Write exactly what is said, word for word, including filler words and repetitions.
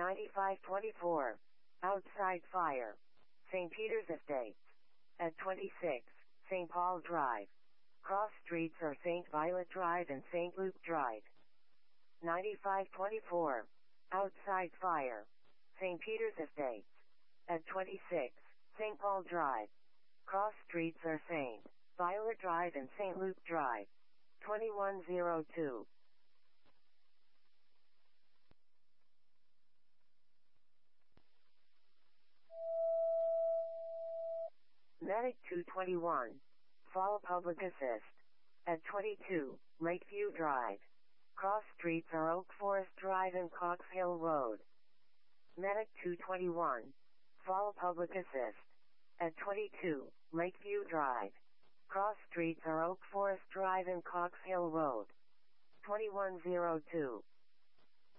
ninety-five twenty-four. Outside Fire. Saint Peter's Estates. At twenty-six. Saint Paul Drive. Cross streets are Saint Violet Drive and Saint Luke Drive. ninety-five twenty-four. Outside Fire. Saint Peter's Estates. At twenty-six. Saint Paul Drive. Cross streets are Saint Violet Drive and Saint Luke Drive. twenty-one oh two. Medic two twenty-one. Fall Public Assist. At twenty-two. Lakeview Drive. Cross streets are Oak Forest Drive and Cox Hill Road. Medic two twenty-one. Fall Public Assist. At twenty-two. Lakeview Drive. Cross streets are Oak Forest Drive and Cox Hill Road. twenty-one oh two.